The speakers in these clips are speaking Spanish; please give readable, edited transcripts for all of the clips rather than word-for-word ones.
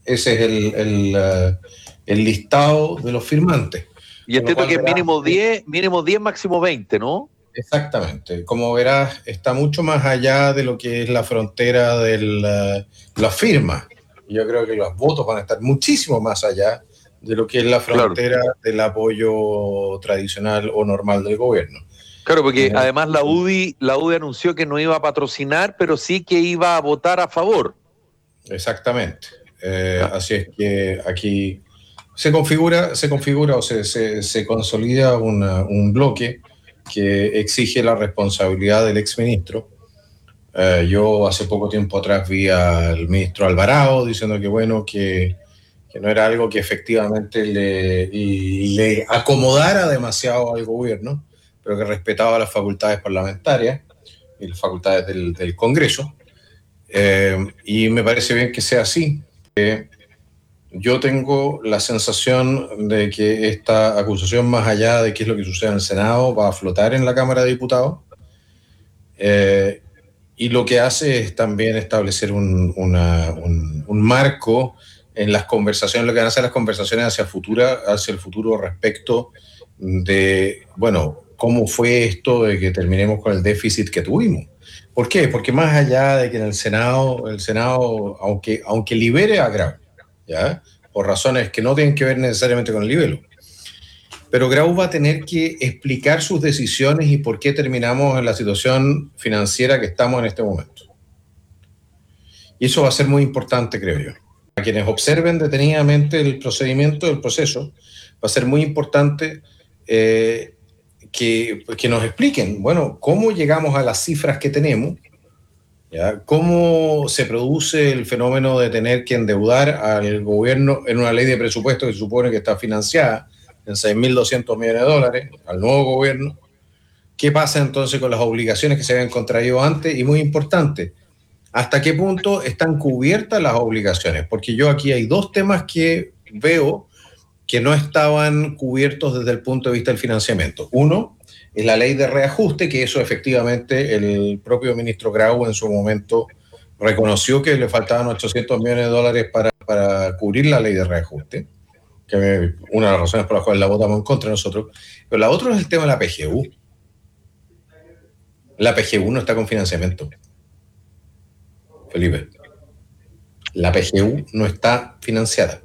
Ese es el listado de los firmantes. Y entiendo que mínimo 10, máximo 20, ¿no? Exactamente. Como verás, está mucho más allá de lo que es la frontera de las firmas. Yo creo que los votos van a estar muchísimo más allá de lo que es la frontera del apoyo tradicional o normal del gobierno. Claro, porque además la UDI anunció que no iba a patrocinar, pero sí que iba a votar a favor. Exactamente. Así es que aquí se configura o se consolida un bloque que exige la responsabilidad del exministro. Yo hace poco tiempo atrás vi al ministro Alvarado diciendo que bueno, que no era algo que efectivamente le acomodara demasiado al gobierno, pero que respetaba las facultades parlamentarias y las facultades del Congreso. Y me parece bien que sea así. Yo tengo la sensación de que esta acusación, más allá de qué es lo que sucede en el Senado, va a flotar en la Cámara de Diputados. Y lo que hace es también establecer un marco en las conversaciones, lo que van a ser las conversaciones hacia el futuro respecto de, bueno, cómo fue esto de que terminemos con el déficit que tuvimos. ¿Por qué? Porque más allá de que en el Senado, aunque libere a Grau, ¿ya? Por razones que no tienen que ver necesariamente con el libelo, pero Grau va a tener que explicar sus decisiones y por qué terminamos en la situación financiera que estamos en este momento. Y eso va a ser muy importante, creo yo. A quienes observen detenidamente el procedimiento, el proceso, va a ser muy importante que nos expliquen, bueno, cómo llegamos a las cifras que tenemos, ¿ya? Cómo se produce el fenómeno de tener que endeudar al gobierno en una ley de presupuesto que se supone que está financiada en $6.200 millones al nuevo gobierno. ¿Qué pasa entonces con las obligaciones que se habían contraído antes? Y muy importante, ¿hasta qué punto están cubiertas las obligaciones? Porque yo aquí hay dos temas que veo que no estaban cubiertos desde el punto de vista del financiamiento. Uno es la ley de reajuste, que eso efectivamente el propio ministro Grau en su momento reconoció que le faltaban $800 millones para cubrir la ley de reajuste, que es una de las razones por las cuales la votamos en contra de nosotros. Pero la otra es el tema de la PGU. La PGU no está con financiamiento. Felipe, la PGU no está financiada.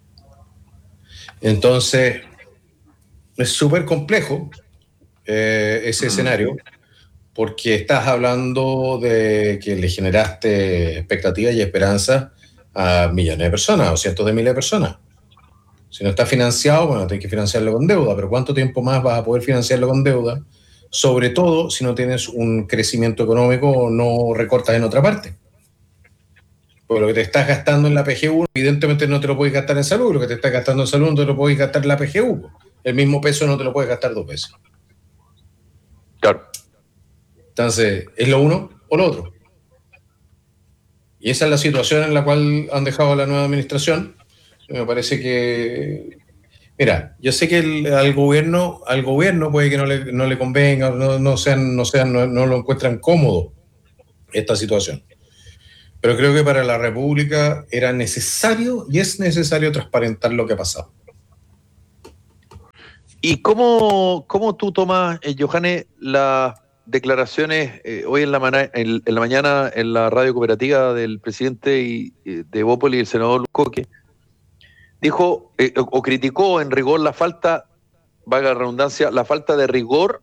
Entonces, es súper complejo ese escenario, porque estás hablando de que le generaste expectativas y esperanzas a millones de personas o cientos de miles de personas. Si no está financiado, bueno, tienes que financiarlo con deuda, pero ¿cuánto tiempo más vas a poder financiarlo con deuda? Sobre todo si no tienes un crecimiento económico o no recortas en otra parte. Porque lo que te estás gastando en la PGU, evidentemente no te lo puedes gastar en salud. Lo que te estás gastando en salud no te lo puedes gastar en la PGU. El mismo peso no te lo puedes gastar dos veces. Claro. Entonces, ¿es lo uno o lo otro? Y esa es la situación en la cual han dejado a la nueva administración. Me parece que... Mira, yo sé que al gobierno puede que no le convenga, no lo encuentran cómodo esta situación. Pero creo que para la República era necesario y es necesario transparentar lo que ha pasado. ¿Y cómo tú tomas, Johannes, las declaraciones hoy en la mañana en la radio cooperativa del presidente de Bópoli y el senador Lucoque? Dijo o criticó en rigor la falta, valga la redundancia, la falta de rigor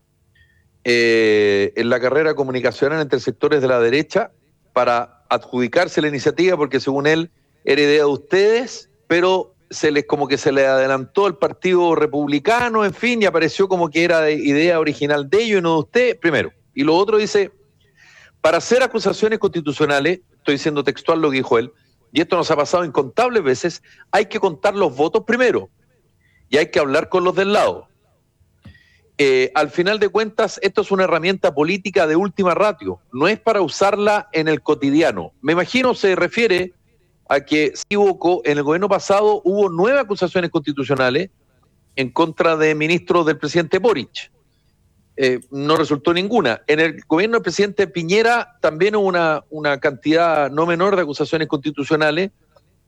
en la carrera comunicacional entre sectores de la derecha para adjudicarse la iniciativa, porque según él era idea de ustedes, pero como que se le adelantó el Partido Republicano, en fin, y apareció como que era de idea original de ellos y no de usted, primero. Y lo otro dice, para hacer acusaciones constitucionales, estoy diciendo textual lo que dijo él, y esto nos ha pasado incontables veces, hay que contar los votos primero y hay que hablar con los del lado. Al final de cuentas, esto es una herramienta política de última ratio, no es para usarla en el cotidiano. Me imagino se refiere a que se equivocó, en el gobierno pasado hubo 9 acusaciones constitucionales en contra de ministros del presidente Boric. No resultó ninguna. En el gobierno del presidente Piñera también hubo una cantidad no menor de acusaciones constitucionales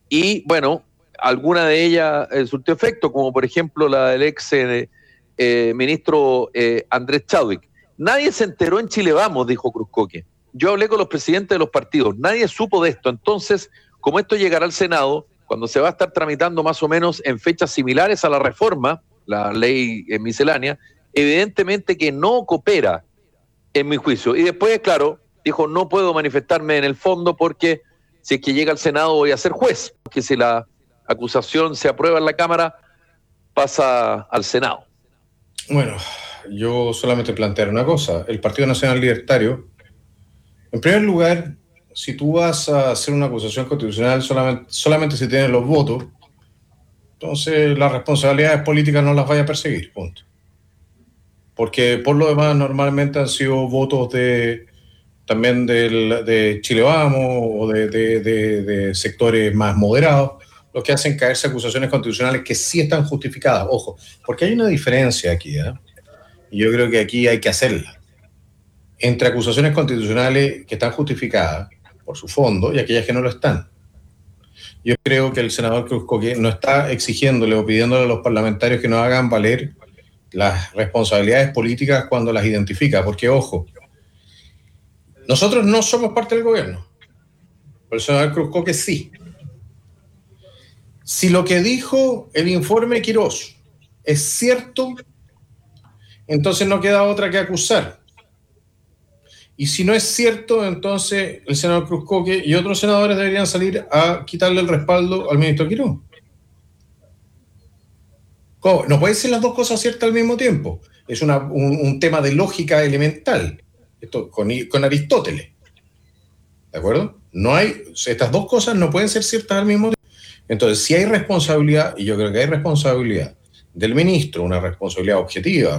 y bueno, alguna de ellas surtió efecto, como por ejemplo la del ex ministro Andrés Chadwick. Nadie se enteró en Chile Vamos, dijo Cruzcoque. Yo hablé con los presidentes de los partidos, nadie supo de esto. Entonces, como esto llegará al Senado, cuando se va a estar tramitando más o menos en fechas similares a la reforma, la ley miscelánea, evidentemente que no coopera, en mi juicio. Y después, claro, dijo, no puedo manifestarme en el fondo porque si es que llega al Senado voy a ser juez, que si la acusación se aprueba en la Cámara, pasa al Senado. Bueno, yo solamente plantear una cosa. El Partido Nacional Libertario, en primer lugar, si tú vas a hacer una acusación constitucional solamente si tienes los votos, entonces las responsabilidades políticas no las vaya a perseguir, punto. Porque por lo demás normalmente han sido votos también de Chile Vamos o de sectores más moderados, los que hacen caerse acusaciones constitucionales que sí están justificadas. Ojo, porque hay una diferencia aquí, ¿eh? Y yo creo que aquí hay que hacerla. Entre acusaciones constitucionales que están justificadas por su fondo y aquellas que no lo están. Yo creo que el senador Cruzcoque no está exigiéndole o pidiéndole a los parlamentarios que no hagan valer las responsabilidades políticas cuando las identifica, porque, ojo, nosotros no somos parte del gobierno, pero el senador Cruzcoque sí. Si lo que dijo el informe Quirós es cierto, entonces no queda otra que acusar. Y si no es cierto, entonces el senador Cruzcoque y otros senadores deberían salir a quitarle el respaldo al ministro Quirós. ¿Cómo? No pueden ser las dos cosas ciertas al mismo tiempo. Es un tema de lógica elemental. Esto con Aristóteles. ¿De acuerdo? Estas dos cosas no pueden ser ciertas al mismo tiempo. Entonces, si hay responsabilidad, y yo creo que hay responsabilidad del ministro, una responsabilidad objetiva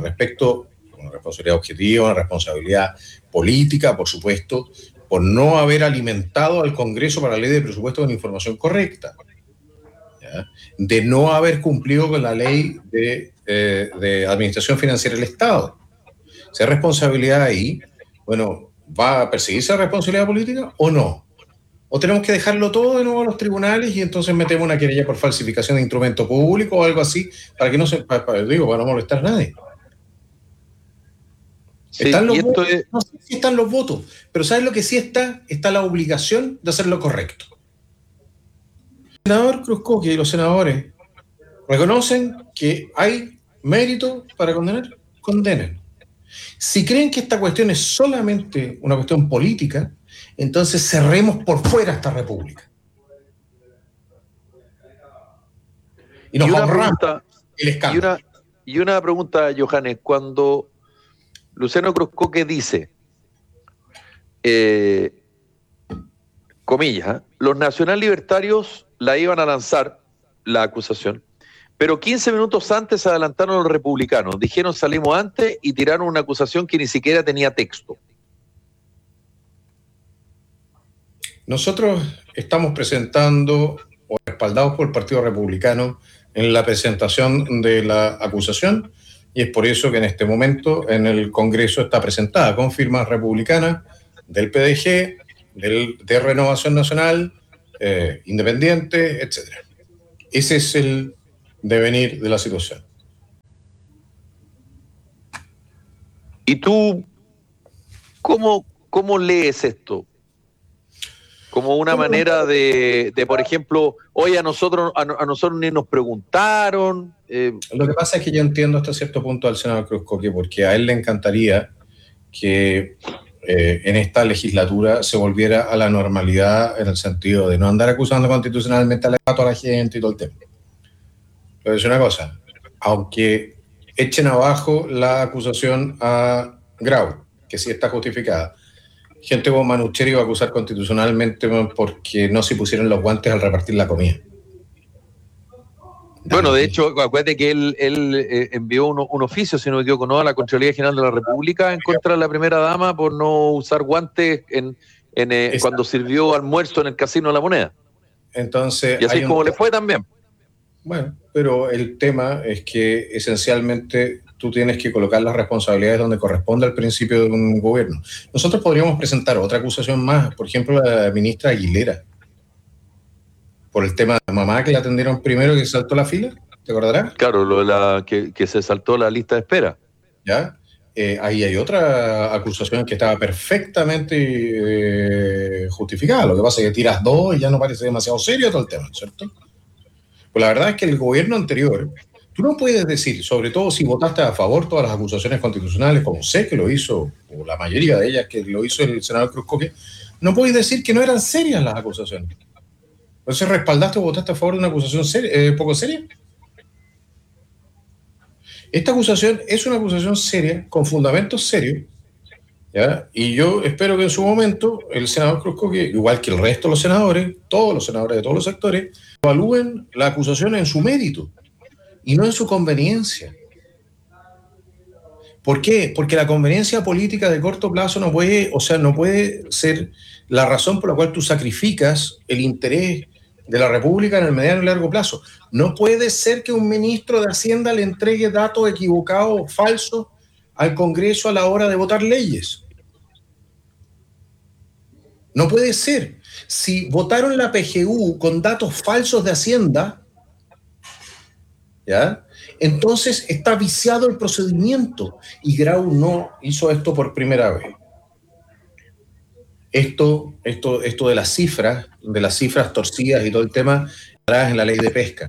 una responsabilidad política, por supuesto, por no haber alimentado al Congreso para la ley de presupuesto con información correcta, ¿ya? De no haber cumplido con la ley de administración financiera del Estado. Si hay responsabilidad ahí, bueno, ¿va a perseguirse la responsabilidad política o no? ¿O tenemos que dejarlo todo de nuevo a los tribunales y entonces metemos una querella por falsificación de instrumento público o algo así para que no para no molestar a nadie? Sí, están los votos, no sé si están los votos, pero ¿sabes lo que sí está? Está la obligación de hacer lo correcto. El senador Cruzcoque y los senadores reconocen que hay mérito para condenar, condenen. Si creen que esta cuestión es solamente una cuestión política, entonces cerremos por fuera esta república. Y nos ahorramos el escándalo. Y una pregunta, Johannes, cuando Luciano Cruzcoque dice, comillas, los nacional libertarios la iban a lanzar, la acusación, pero 15 minutos antes se adelantaron los republicanos, dijeron salimos antes y tiraron una acusación que ni siquiera tenía texto. Nosotros estamos presentando o respaldados por el Partido Republicano en la presentación de la acusación y es por eso que en este momento en el Congreso está presentada con firmas republicanas del PDG, de Renovación Nacional, Independiente, etc. Ese es el devenir de la situación. ¿Y tú cómo lees esto? Como una manera de, por ejemplo, hoy a nosotros ni nos preguntaron. Lo que pasa es que yo entiendo hasta cierto punto al senador Cruzcoque, porque a él le encantaría que en esta legislatura se volviera a la normalidad en el sentido de no andar acusando constitucionalmente a toda la gente y todo el tema. Pero es una cosa, aunque echen abajo la acusación a Grau, que sí está justificada, gente como Manucheri va a acusar constitucionalmente porque no se pusieron los guantes al repartir la comida. Bueno, de hecho, acuérdate que él envió un oficio, si no me equivoco, ¿no?, a la Contraloría General de la República en contra de la primera dama por no usar guantes cuando sirvió almuerzo en el Casino de la Moneda. Entonces, y así como le fue también. Bueno, pero el tema es que esencialmente tú tienes que colocar las responsabilidades donde corresponde al principio de un gobierno. Nosotros podríamos presentar otra acusación más, por ejemplo, la ministra Aguilera. por el tema de la mamá que la atendieron primero que saltó la fila, ¿te acordarás? Claro, que se saltó la lista de espera. ¿Ya? Ahí hay otra acusación que estaba perfectamente justificada. Lo que pasa es que tiras dos y ya no parece demasiado serio todo el tema, ¿cierto? Pues la verdad es que el gobierno anterior, tú no puedes decir, sobre todo si votaste a favor todas las acusaciones constitucionales, como sé que lo hizo, o la mayoría de ellas que lo hizo el senador Cruz Coque, no puedes decir que no eran serias las acusaciones. Entonces, ¿respaldaste o votaste a favor de una acusación poco seria? Esta acusación es una acusación seria, con fundamentos serios, ¿ya? Y yo espero que en su momento el senador Cruz Coque, igual que el resto de los senadores, todos los senadores de todos los sectores, evalúen la acusación en su mérito y no en su conveniencia. ¿Por qué? Porque la conveniencia política de corto plazo no puede ser la razón por la cual tú sacrificas el interés de la República en el mediano y largo plazo. No puede ser que un ministro de Hacienda le entregue datos equivocados o falsos al Congreso a la hora de votar leyes. No puede ser. Si votaron la PGU con datos falsos de Hacienda, ¿ya? Entonces está viciado el procedimiento y Grau no hizo esto por primera vez. Esto de las cifras torcidas y todo el tema, atrás en la ley de pesca.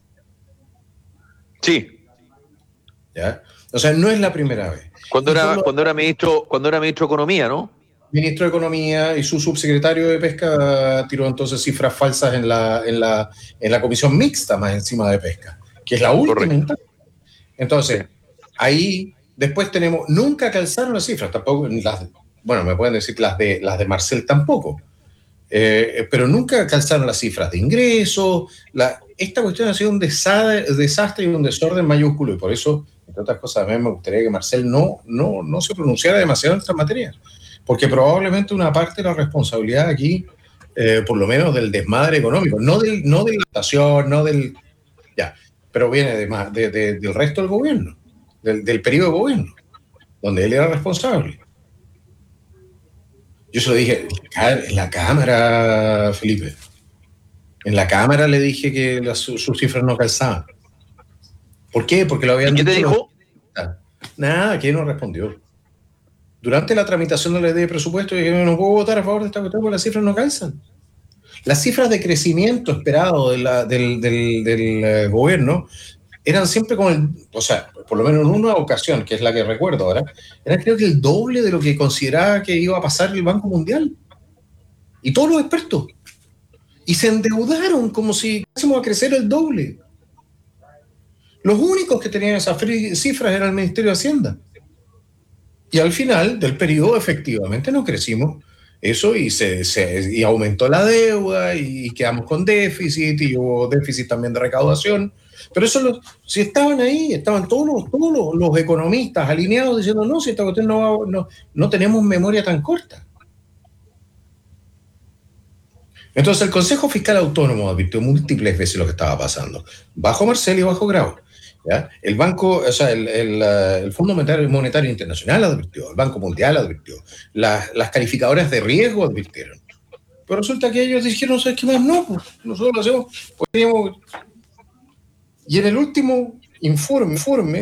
Sí. ¿Ya? O sea, no es la primera vez. Cuando era ministro de Economía, ¿no? Ministro de Economía y su subsecretario de Pesca tiró entonces cifras falsas en la comisión mixta más encima de pesca, que es la última. Entonces, ahí después tenemos, nunca calzaron las cifras, tampoco bueno, me pueden decir las de Marcel tampoco, pero nunca calzaron las cifras de ingresos. Esta cuestión ha sido un desastre y un desorden mayúsculo, y por eso, entre otras cosas, a mí me gustaría que Marcel no se pronunciara demasiado en esta materia, porque probablemente una parte de la responsabilidad aquí, por lo menos del desmadre económico, no de la inflación, no del... Ya, pero viene del resto del gobierno, del periodo de gobierno, donde él era responsable. Yo se lo dije en la Cámara, Felipe. En la Cámara le dije que sus cifras no calzaban. ¿Por qué? Porque lo habían dicho. ¿Y qué te dijo? Nada, que no respondió. Durante la tramitación de la ley de presupuesto, dije, no puedo votar a favor de esta cuestión porque las cifras no calzan. Las cifras de crecimiento esperado del gobierno eran siempre o sea, por lo menos en una ocasión, que es la que recuerdo ahora, era creo que el doble de lo que consideraba que iba a pasar el Banco Mundial. Y todos los expertos. Y se endeudaron como si fuésemos a crecer el doble. Los únicos que tenían esas cifras era el Ministerio de Hacienda. Y al final del periodo, efectivamente, no crecimos eso y aumentó la deuda y quedamos con déficit y hubo déficit también de recaudación. Pero eso, si estaban ahí, estaban todos los economistas alineados diciendo, no, si esta cuestión no tenemos memoria tan corta. Entonces el Consejo Fiscal Autónomo advirtió múltiples veces lo que estaba pasando, bajo Marcel y bajo Grau. ¿Ya? El banco, o sea, el Fondo Monetario Internacional advirtió, el Banco Mundial advirtió, las calificadoras de riesgo advirtieron. Pero resulta que ellos dijeron, ¿sabes qué más? No, pues, nosotros lo hacemos. Y en el último informe